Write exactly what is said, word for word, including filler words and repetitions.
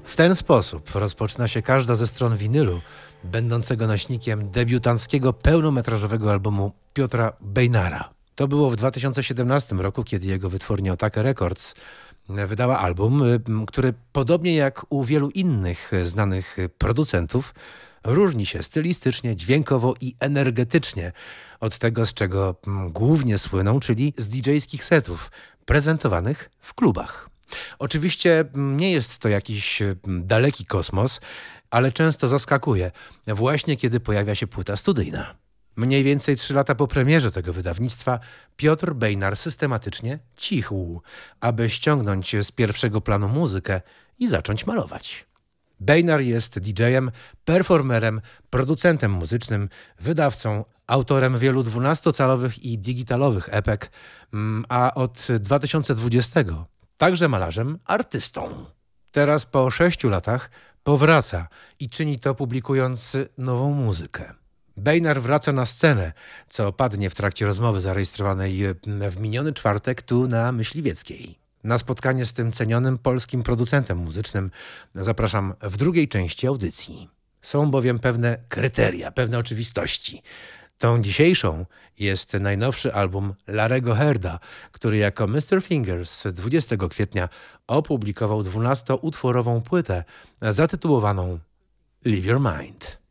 W ten sposób rozpoczyna się każda ze stron winylu, będącego nośnikiem debiutanckiego pełnometrażowego albumu Piotra Bejnara. To było w dwa tysiące siedemnastym roku, kiedy jego wytwórnia Otake Records wydała album, który podobnie jak u wielu innych znanych producentów różni się stylistycznie, dźwiękowo i energetycznie od tego, z czego głównie słyną, czyli z didżejskich setów prezentowanych w klubach. Oczywiście nie jest to jakiś daleki kosmos, ale często zaskakuje, właśnie kiedy pojawia się płyta studyjna. Mniej więcej trzy lata po premierze tego wydawnictwa Piotr Bejnar systematycznie cichł, aby ściągnąć z pierwszego planu muzykę i zacząć malować. Bejnar jest didżejem, performerem, producentem muzycznym, wydawcą, autorem wielu dwunastocalowych i digitalowych epek, a od dwa tysiące dwudziestego także malarzem, artystą. Teraz po sześciu latach powraca i czyni to publikując nową muzykę. Bejnar wraca na scenę, co padnie w trakcie rozmowy zarejestrowanej w miniony czwartek tu na Myśliwieckiej. Na spotkanie z tym cenionym polskim producentem muzycznym zapraszam w drugiej części audycji. Są bowiem pewne kryteria, pewne oczywistości. Tą dzisiejszą jest najnowszy album Larego Herda, który jako mister Fingers dwudziestego kwietnia opublikował dwunastoutworową płytę zatytułowaną Leave Your Mind.